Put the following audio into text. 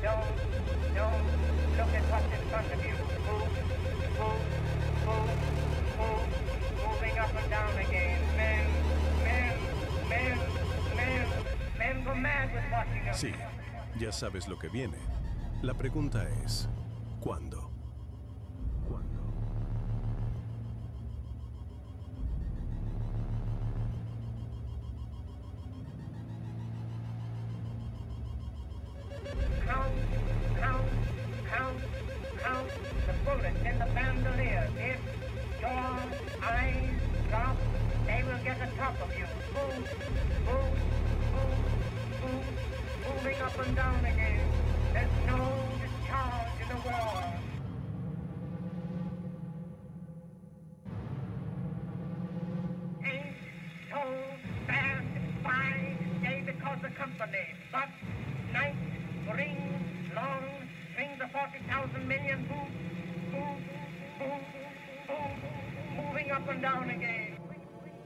Don't look at what's in front of you. Move, moving up and down again. Men go mad with watching them. Sí, ya sabes lo que viene. La pregunta es, ¿cuándo? ¿Cuándo? Count the bullets in the bandolier. If your eyes drop, they will get the top of you. Moving up and down again. There's no discharge in the war. Ain't so fast by day because of company, but night brings long strings of 40,000 million moving up and down again.